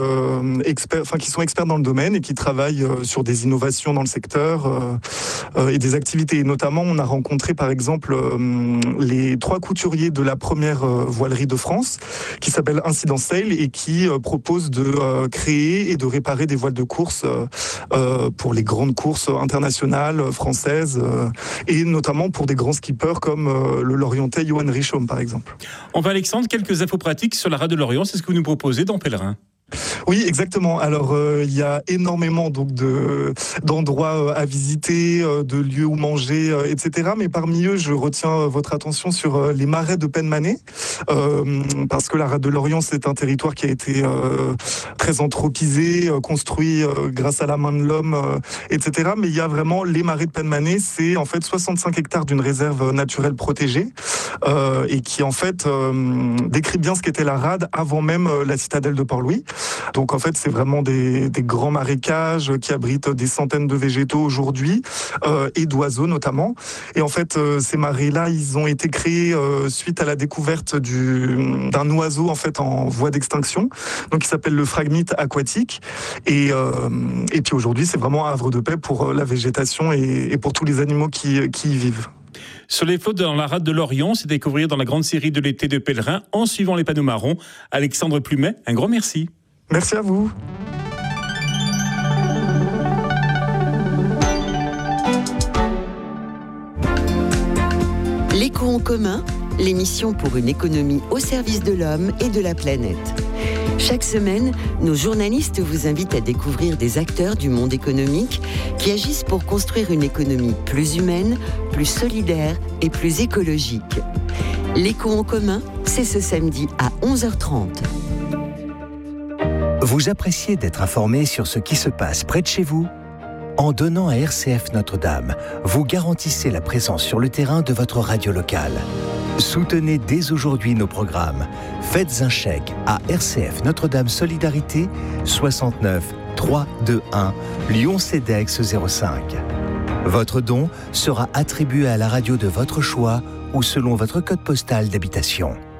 qui sont experts dans le domaine et qui travaillent sur des innovations dans le secteur et des activités. Et notamment, on a rencontré par exemple les 3 couturiers de la première voilerie de France, qui s'appelle Incident Sail et qui propose de créer et de réparer des voiles de course pour les grandes courses internationales françaises et notamment pour des grands skippers comme le Lorientais Johan Richomme par exemple. On va, Alexandre, quelques infos pratiques sur la rade de Lorient, c'est ce que vous nous proposez dans Pèlerin. Oui, exactement. Alors, il y a énormément d'endroits à visiter, de lieux où manger, etc. Mais parmi eux, je retiens votre attention sur les marais de Penmanet, parce que la rade de Lorient, c'est un territoire qui a été très anthropisé, construit grâce à la main de l'homme, etc. Mais il y a vraiment les marais de Penmanet, c'est en fait 65 hectares d'une réserve naturelle protégée, et qui en fait décrit bien ce qu'était la rade avant même la citadelle de Port-Louis. Donc en fait, c'est vraiment des grands marécages qui abritent des centaines de végétaux aujourd'hui et d'oiseaux notamment. Et en fait, ces marais-là, ils ont été créés suite à la découverte d'un oiseau en fait en voie d'extinction, donc qui s'appelle le phragmite aquatique. Et puis aujourd'hui, c'est vraiment un havre de paix pour la végétation et pour tous les animaux qui y vivent. Sur les flottes dans la rade de Lorient, c'est découvrir dans la grande série de l'été de Pèlerin en suivant les panneaux marrons. Alexandre Plumet, un grand merci. Merci à vous. L'écho en commun, l'émission pour une économie au service de l'homme et de la planète. Chaque semaine, nos journalistes vous invitent à découvrir des acteurs du monde économique qui agissent pour construire une économie plus humaine, plus solidaire et plus écologique. L'écho en commun, c'est ce samedi à 11h30. Vous appréciez d'être informé sur ce qui se passe près de chez vous ? En donnant à RCF Notre-Dame, vous garantissez la présence sur le terrain de votre radio locale. Soutenez dès aujourd'hui nos programmes. Faites un chèque à RCF Notre-Dame Solidarité 69 321 Lyon-Cedex 05. Votre don sera attribué à la radio de votre choix ou selon votre code postal d'habitation.